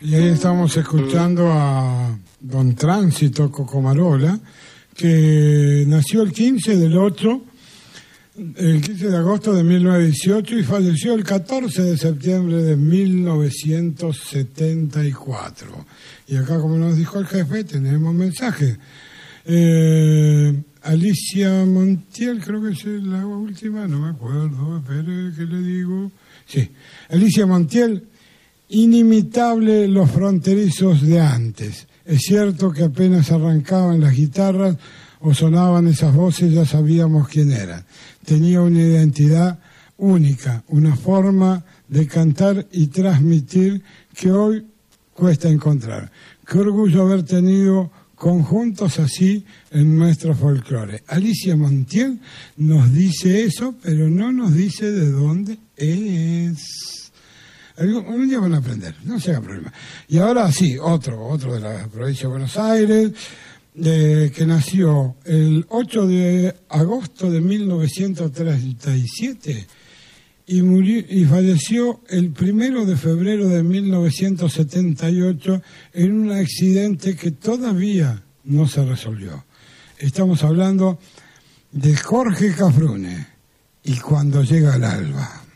Y ahí estamos escuchando a don Tránsito Cocomarola, que nació el 15 de agosto de 1918 y falleció el 14 de septiembre de 1974. Y acá, como nos dijo el jefe, tenemos mensajes. Alicia Montiel, creo que es la última, no me acuerdo, espere que le digo. Sí, Alicia Montiel, inimitable los fronterizos de antes. Es cierto que apenas arrancaban las guitarras o sonaban esas voces, ya sabíamos quién eran. Tenía una identidad única, una forma de cantar y transmitir que hoy cuesta encontrar. Qué orgullo haber tenido conjuntos así en nuestro folclore. Alicia Montiel nos dice eso, pero no nos dice de dónde es. Un día van a aprender, no se haga problema. Y ahora sí, otro de la provincia de Buenos Aires, que nació el 8 de agosto de 1937 y falleció el 1 de febrero de 1978 en un accidente que todavía no se resolvió. Estamos hablando de Jorge Cafrune y Cuando llega el alba.